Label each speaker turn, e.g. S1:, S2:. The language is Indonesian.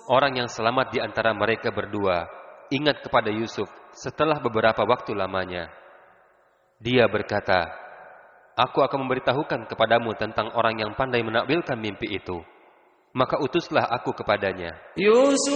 S1: Orang yang selamat di antara mereka berdua ingat kepada Yusuf setelah beberapa waktu lamanya. Dia berkata, "Aku akan memberitahukan kepadamu tentang orang yang pandai menakwilkan mimpi itu." Maka utuslah aku kepadanya.